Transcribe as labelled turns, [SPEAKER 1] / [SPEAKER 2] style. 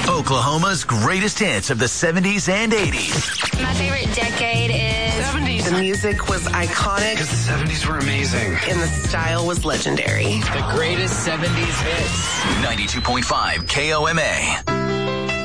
[SPEAKER 1] Oklahoma's greatest hits of the 70s and 80s.
[SPEAKER 2] My favorite decade is
[SPEAKER 3] 70s. The music was iconic.
[SPEAKER 4] Because the 70s were amazing.
[SPEAKER 3] And the style was legendary.
[SPEAKER 5] The greatest 70s hits.
[SPEAKER 1] 92.5 KOMA.